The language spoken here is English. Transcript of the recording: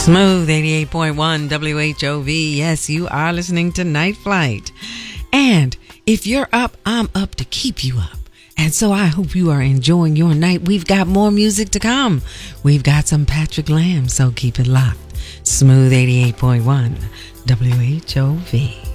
Smooth 88.1 WHOV. Yes, you are listening to Night Flight. And if you're up, I'm up to keep you up. And so I hope you are enjoying your night. We've got more music to come. We've got some Patrick Lamb, so keep it locked. Smooth 88.1 WHOV.